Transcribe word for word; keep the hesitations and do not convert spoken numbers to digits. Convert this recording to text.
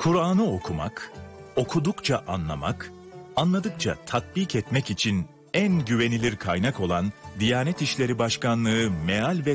Kur'an'ı okumak, okudukça anlamak, anladıkça tatbik etmek için en güvenilir kaynak olan Diyanet İşleri Başkanlığı Meal ve